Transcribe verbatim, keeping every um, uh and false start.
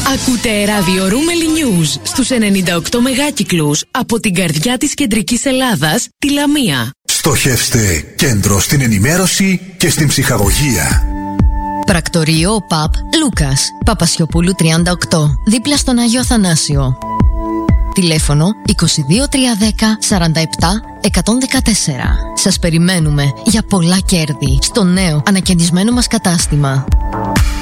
Ακούτε ραδιορούμελη News στους ενενήντα οκτώ μεγάκυκλους από την καρδιά της κεντρικής Ελλάδας, τη Λαμία. Στοχεύστε κέντρο στην ενημέρωση και στην ψυχαγωγία. Πρακτορείο ΠΑΠ Λούκας, Παπασιοπούλου τριάντα οκτώ, δίπλα στον Άγιο Αθανάσιο. Τηλέφωνο είκοσι δύο τριακόσια δέκα σαράντα επτά εκατόν δεκατέσσερα. Σας περιμένουμε για πολλά κέρδη στο νέο ανακαινισμένο μας κατάστημα.